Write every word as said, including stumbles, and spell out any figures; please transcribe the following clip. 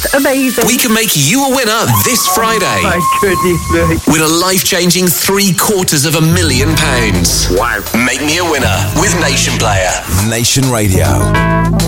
amazing. We can make you a winner this Friday. My goodness me. With a life-changing three quarters of a million pounds. Wow. Make me a winner with Nation Player. Nation Radio.